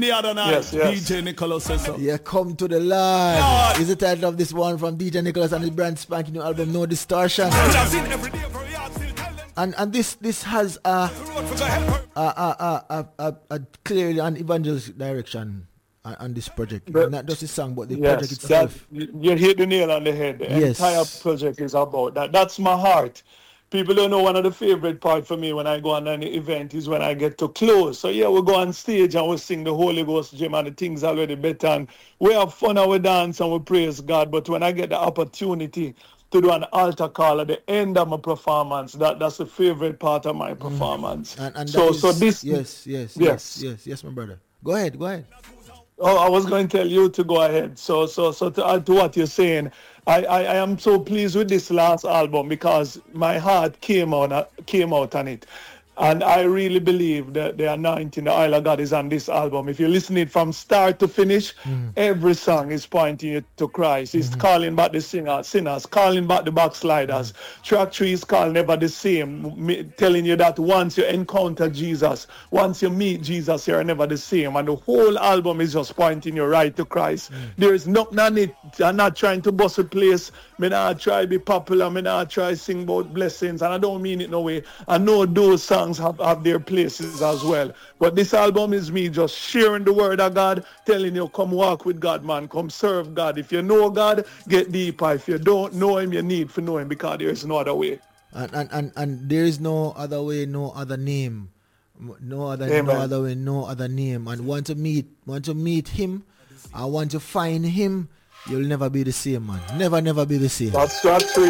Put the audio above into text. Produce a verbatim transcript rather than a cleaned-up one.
The other night, yes, yes. D J Nicholas says so. Yeah, come to the live. Lord. Is the title of this one from D J Nicholas and his brand spanking new album No Distortion. And and this this has a a a a, a, a clearly an evangelist direction on, on this project. But, not just the song, but the yes, project itself. That, you hit the nail on the head. The yes. entire project is about that. That's my heart. People don't know one of the favorite part for me when I go on an event is when I get to close. So yeah, we go on stage and we sing the Holy Ghost Gym and the things already better. And we have fun and we dance and we praise God. But when I get the opportunity to do an altar call at the end of my performance, that, that's the favorite part of my performance. Mm. And, and so, is, so this... Yes, yes, yes, yes, yes, yes, my brother. Go ahead, go ahead. Oh, I was going to tell you to go ahead. So, so, so to add to what you're saying, I, I, I am so pleased with this last album because my heart came out, came out on it. And I really believe that the anointing, the oil of God is on this album. If you listen it from start to finish, mm. every song is pointing you to Christ. It's mm-hmm. calling back the singer, sinners, calling back the backsliders. Mm. Track three is called Never the Same, telling you that once you encounter Jesus, once you meet Jesus, you're never the same. And the whole album is just pointing you right to Christ. Mm. There is nothing on it. I'm not trying to bust a place. I'm not try to be popular. I'm not try to sing about blessings. And I don't mean it no way. I know those songs Have, have their places as well. But this album is me just sharing the word of God, telling you, come walk with God, man. Come serve God. If you know God, get deeper. If you don't know him, you need to know him because there is no other way. And and, and, and there is no other way, no other name. No other Amen. no other way, no other name. And want to meet want to meet him, I want to find him, you'll never be the same, man. Never, never be the same. That's track three.